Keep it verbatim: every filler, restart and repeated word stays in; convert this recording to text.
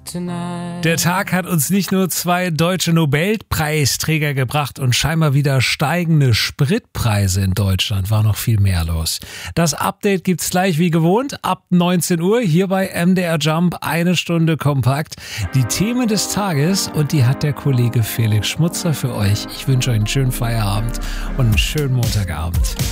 Der Tag hat uns nicht nur zwei deutsche Nobelpreisträger gebracht und scheinbar wieder steigende Spritpreise in Deutschland. War noch viel mehr los. Das Update gibt's gleich wie gewohnt ab neunzehn Uhr hier bei M D R Jump. Eine Stunde kompakt. Die Themen des Tages und die hat der Kollege Felix Schmutzer für euch. Ich wünsche euch einen schönen Feierabend und einen schönen Montagabend.